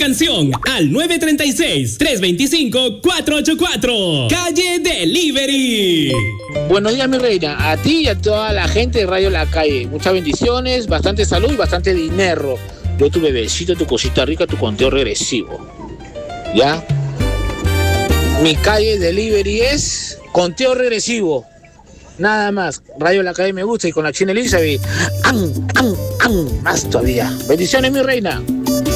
canción al 936-325-484. Calle Delivery. Buenos días, mi reina. A ti y a toda la gente de Radio La Calle. Muchas bendiciones, bastante salud y bastante dinero. Yo tu bebecito, tu cosita rica, tu conteo regresivo. ¿Ya? Mi Calle Delivery es conteo regresivo. Nada más. Radio La Calle me gusta y con la China Elizabeth. Más todavía. Bendiciones, mi reina.